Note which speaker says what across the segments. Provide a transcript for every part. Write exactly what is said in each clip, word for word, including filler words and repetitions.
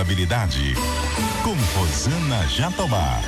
Speaker 1: Habilidade com Rosana Jatobá.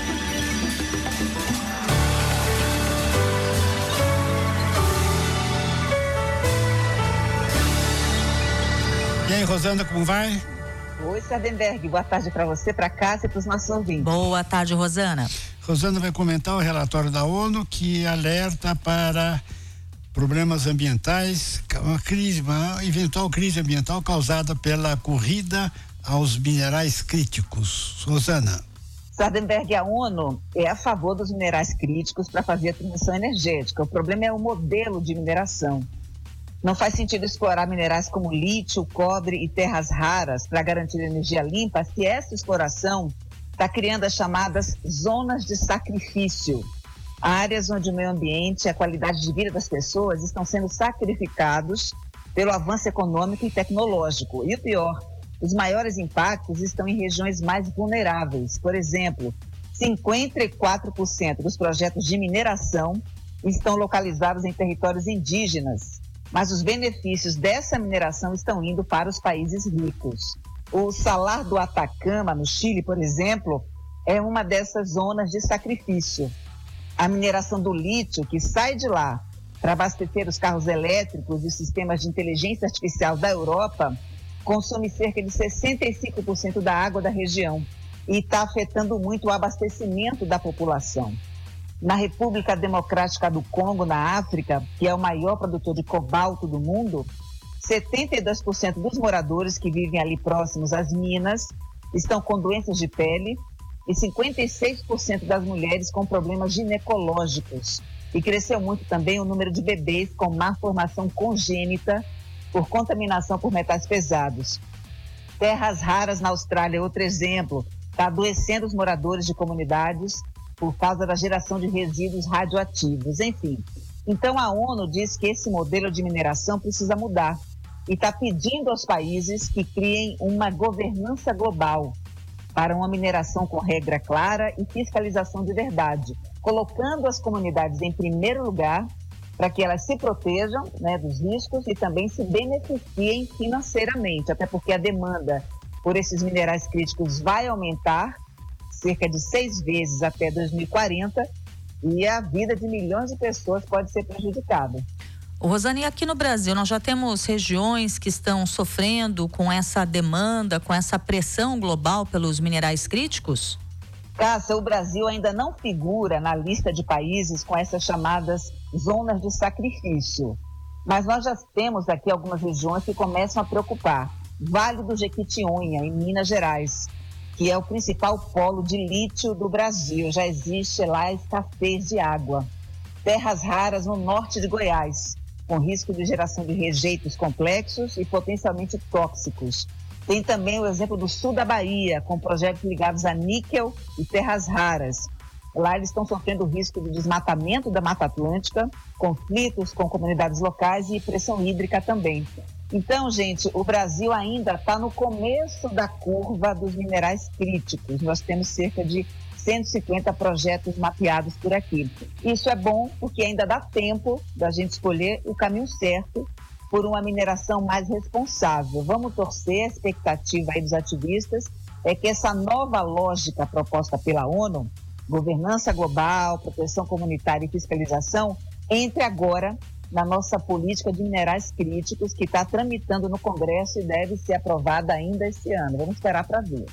Speaker 2: E aí, Rosana, como vai?
Speaker 3: Oi, Sardenberg, boa tarde para você, para Cássia e para os nossos ouvintes.
Speaker 4: Boa tarde, Rosana.
Speaker 2: Rosana vai comentar o relatório da ONU que alerta para problemas ambientais, uma crise, uma eventual crise ambiental causada pela corrida aos minerais críticos. Rosana.
Speaker 3: Sardenberg, a ONU é a favor dos minerais críticos para fazer a transição energética. O problema é o modelo de mineração. Não faz sentido explorar minerais como lítio, cobre e terras raras para garantir energia limpa se essa exploração está criando as chamadas zonas de sacrifício. Áreas onde o meio ambiente e a qualidade de vida das pessoas estão sendo sacrificados pelo avanço econômico e tecnológico. E o pior, os maiores impactos estão em regiões mais vulneráveis. Por exemplo, cinquenta e quatro por cento dos projetos de mineração estão localizados em territórios indígenas. Mas os benefícios dessa mineração estão indo para os países ricos. O Salar do Atacama, no Chile, por exemplo, é uma dessas zonas de sacrifício. A mineração do lítio, que sai de lá para abastecer os carros elétricos e os sistemas de inteligência artificial da Europa, consome cerca de sessenta e cinco por cento da água da região e está afetando muito o abastecimento da população. Na República Democrática do Congo, na África, que é o maior produtor de cobalto do mundo, setenta e dois por cento dos moradores que vivem ali próximos às minas estão com doenças de pele e cinquenta e seis por cento das mulheres com problemas ginecológicos. E cresceu muito também o número de bebês com má formação congênita por contaminação por metais pesados. Terras raras na Austrália é outro exemplo, está adoecendo os moradores de comunidades por causa da geração de resíduos radioativos, enfim. Então a ONU diz que esse modelo de mineração precisa mudar e está pedindo aos países que criem uma governança global para uma mineração com regra clara e fiscalização de verdade, colocando as comunidades em primeiro lugar para que elas se protejam, né, dos riscos e também se beneficiem financeiramente, até porque a demanda por esses minerais críticos vai aumentar cerca de seis vezes até dois mil e quarenta e a vida de milhões de pessoas pode ser prejudicada.
Speaker 4: Rosana, e aqui no Brasil nós já temos regiões que estão sofrendo com essa demanda, com essa pressão global pelos minerais críticos?
Speaker 3: Cássia, o Brasil ainda não figura na lista de países com essas chamadas zonas de sacrifício, mas nós já temos aqui algumas regiões que começam a preocupar. Vale do Jequitinhonha, em Minas Gerais, que é o principal polo de lítio do Brasil. Já existe lá escassez de água. Terras raras no norte de Goiás, com risco de geração de rejeitos complexos e potencialmente tóxicos. Tem também o exemplo do sul da Bahia, com projetos ligados a níquel e terras raras. Lá eles estão sofrendo o risco de desmatamento da Mata Atlântica, conflitos com comunidades locais e pressão hídrica também. Então, gente, o Brasil ainda está no começo da curva dos minerais críticos. Nós temos cerca de cento e cinquenta projetos mapeados por aqui. Isso é bom porque ainda dá tempo da gente escolher o caminho certo por uma mineração mais responsável. Vamos torcer, a expectativa aí dos ativistas é que essa nova lógica proposta pela ONU, governança global, proteção comunitária e fiscalização, entre agora na nossa política de minerais críticos, que está tramitando no Congresso e deve ser aprovada ainda esse ano. Vamos esperar para ver.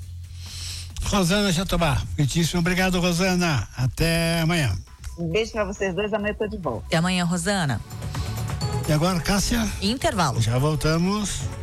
Speaker 2: Rosana Jatobá, muitíssimo obrigado, Rosana. Até amanhã.
Speaker 3: Um beijo para vocês dois, amanhã eu estou de volta.
Speaker 4: Até amanhã, Rosana.
Speaker 2: E agora, Cássia?
Speaker 4: Intervalo.
Speaker 2: Já voltamos.